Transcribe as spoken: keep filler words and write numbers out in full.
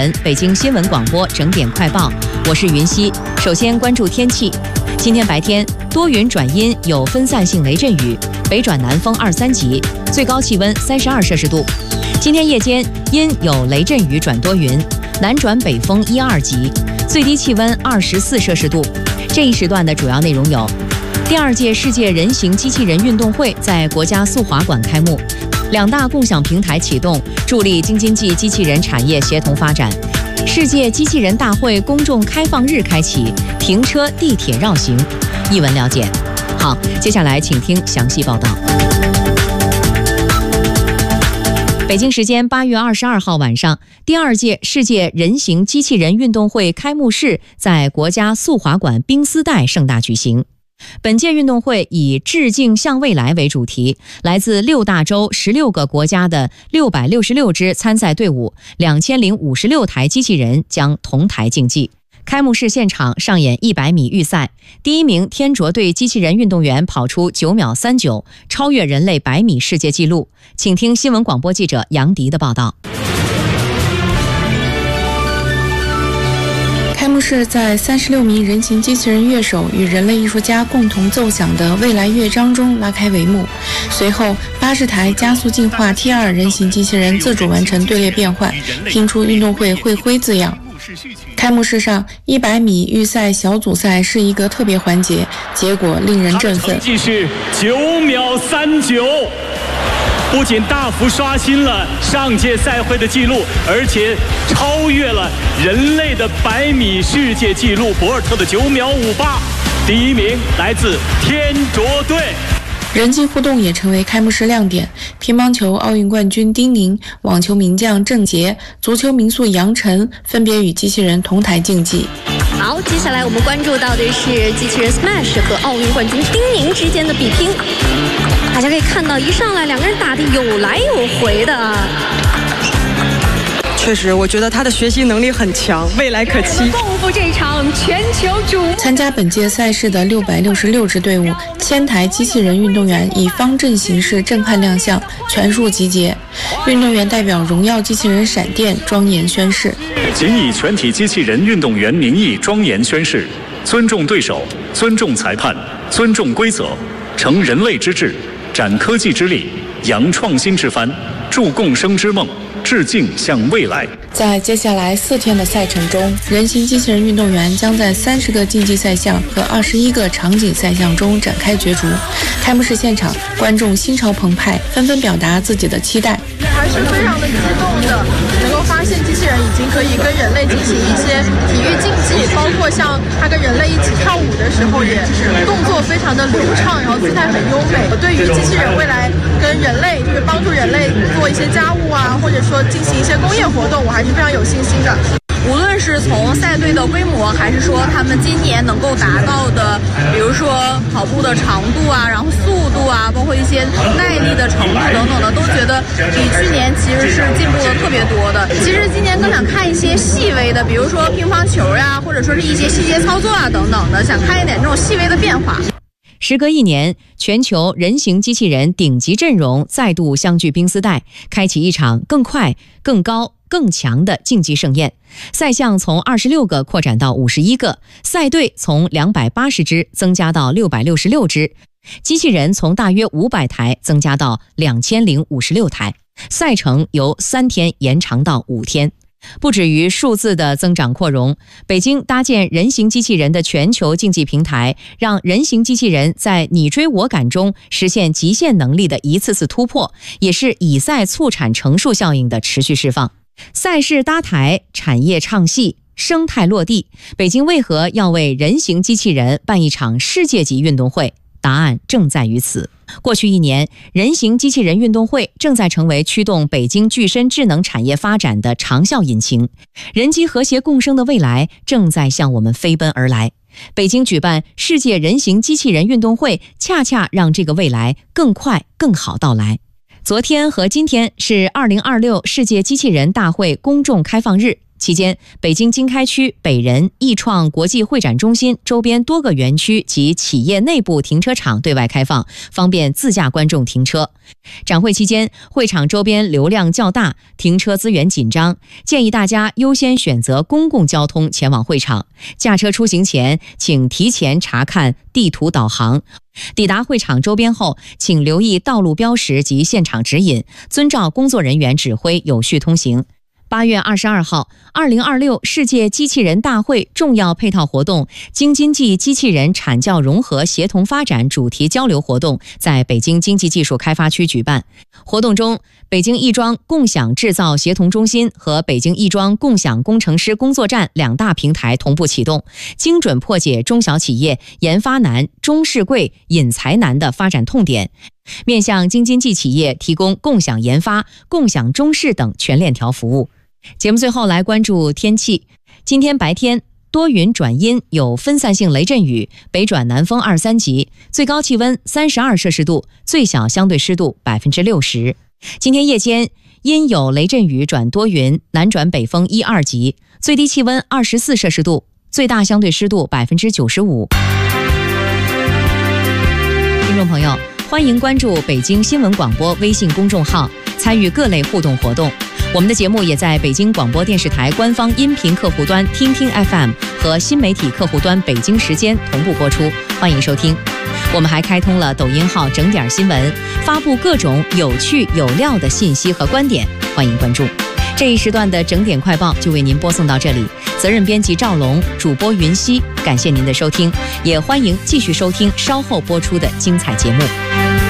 晨，北京新闻广播整点快报，我是云熙。首先关注天气，今天白天多云转阴，有分散性雷阵雨，北转南风二三级，最高气温三十二摄氏度。今天夜间阴有雷阵雨转多云，南转北风一二级，最低气温二十四摄氏度。这一时段的主要内容有：第二届世界人形机器人运动会在国家速滑馆开幕，两大共享平台启动，助力京津冀机器人产业协同发展。世界机器人大会公众开放日开启，停车地铁绕行。一文了解。好，接下来请听详细报道。北京时间八月二十二号晚上，第二届世界人形机器人运动会开幕式在国家速滑馆冰丝带盛大举行。本届运动会以致敬向未来为主题，来自六大洲十六个国家的六百六十六支参赛队伍，两千零五十六台机器人将同台竞技。开幕式现场上演一百米预赛，第一名天卓队机器人运动员跑出九秒三九，超越人类百米世界纪录。请听新闻广播记者杨迪的报道。 开幕式在三十六名人形机器人乐手与人类艺术家共同奏响的未来乐章中拉开帷幕。随后，八十台加速进化 T 二 人形机器人自主完成队列变换，拼出运动会会徽字样。开幕式上，一百米预赛小组赛是一个特别环节，结果令人振奋。 成绩是九秒三九。不仅大幅刷新了上届赛会的纪录，而且超越了人类的百米世界纪录博尔特的九秒五八。第一名来自天卓队。 人机互动也成为开幕式亮点，乒乓球奥运冠军丁宁、网球名将郑洁、足球名宿杨晨分别与机器人同台竞技。 好，接下来我们关注到的是机器人 Smash 和奥运冠军丁宁之间的比拼。大家可以看到，一上来两个人打得有来有回的。 确实，我觉得他的学习能力很强，未来可期。 共赴这场全球瞩目。 参加本届赛事的六百六十六支队伍，千台机器人运动员以方阵形式震撼亮相，全数集结。运动员代表荣耀机器人闪电庄严宣誓。 谨以全体机器人运动员名义庄严宣誓，尊重对手，尊重裁判，尊重规则，成人类之智，展科技之力，扬创新之帆，铸共生之梦，致敬向未来。 在接下来四天的赛程中，人形机器人运动员将在三十个竞技赛项和二十一个场景赛项中展开角逐。开幕式现场，观众心潮澎湃，纷纷表达自己的期待。 还是非常的激动的，能够发现机器人已经可以跟人类进行一些体育竞技，包括像它跟人类一起跳舞的时候，也动作非常的流畅，然后姿态很优美。对于机器人未来跟人类，就是帮助人类做一些家务啊，或者说进行一些工业活动，我还是非常有信心的。 无论是从赛队的规模，还是说他们今年能够达到的，比如说跑步的长度啊，然后速度啊，包括一些耐力的程度等等的，都觉得比去年其实是进步的特别多的。其实今年更想看一些细微的，比如说乒乓球呀、啊，或者说是一些细节操作啊等等的，想看一点这种细微的变化。 时隔一年，全球人形机器人顶级阵容再度相聚冰丝带，开启一场更快、更高、更强的竞技盛宴。赛项从二十六个扩展到五十一个，赛队从两百八十支增加到六百六十六支，机器人从大约五百台增加到两千零五十六台。赛程由三天延长到五天。不止于数字的增长扩容，北京搭建人形机器人的全球竞技平台，让人形机器人在你追我赶中实现极限能力的一次次突破，也是以赛促产乘数效应的持续释放。赛事搭台，产业唱戏，生态落地，北京为何要为人形机器人办一场世界级运动会？答案正在于此。过去一年，人形机器人运动会正在成为驱动北京具身智能产业发展的长效引擎，人机和谐共生的未来正在向我们飞奔而来。北京举办世界人形机器人运动会，恰恰让这个未来更快更好到来。昨天和今天是二零二六世界机器人大会公众开放日， 期间，北京经开区北人易创国际会展中心周边多个园区及企业内部停车场对外开放，方便自驾观众停车。展会期间，会场周边流量较大，停车资源紧张，建议大家优先选择公共交通前往会场。驾车出行前，请提前查看地图导航。抵达会场周边后，请留意道路标识及现场指引，遵照工作人员指挥有序通行。八月二十二号，二零二六世界机器人大会重要配套活动京津冀机器人产教融合协同发展主题交流活动在北京经济技术开发区举办。活动中，北京亦庄共享制造协同中心和北京亦庄共享工程师工作站两大平台同步启动，精准破解中小企业研发难、中试贵、引才难的发展痛点，面向京津冀企业提供共享研发、共享中试等全链条服务。节目最后来关注天气。今天白天多云转阴，有分散性雷阵雨，北转南风二三级，最高气温三十二摄氏度，最小相对湿度百分之六十。今天夜间阴有雷阵雨转多云，南转北风一二级，最低气温二十四摄氏度，最大相对湿度百分之九十五。听众朋友，欢迎关注北京新闻广播微信公众号，参与各类互动活动。我们的节目也在北京广播电视台官方音频客户端听听 F M 和新媒体客户端北京时间同步播出，欢迎收听。我们还开通了抖音号整点新闻，发布各种有趣有料的信息和观点，欢迎关注。这一时段的整点快报就为您播送到这里，责任编辑赵龙，主播云溪，感谢您的收听，也欢迎继续收听稍后播出的精彩节目。